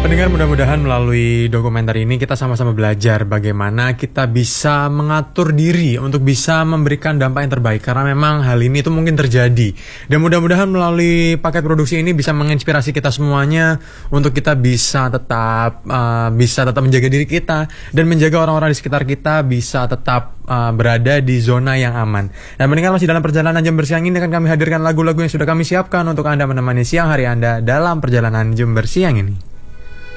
Pendengar, mudah-mudahan melalui dokumenter ini kita sama-sama belajar bagaimana kita bisa mengatur diri untuk bisa memberikan dampak yang terbaik. Karena memang hal ini itu mungkin terjadi. Dan mudah-mudahan melalui paket produksi ini bisa menginspirasi kita semuanya untuk kita bisa tetap menjaga diri kita dan menjaga orang-orang di sekitar kita bisa tetap berada di zona yang aman. Dan pendengar, masih dalam perjalanan Jember Siang ini akan kami hadirkan lagu-lagu yang sudah kami siapkan untuk Anda menemani siang hari Anda dalam perjalanan Jember Siang ini.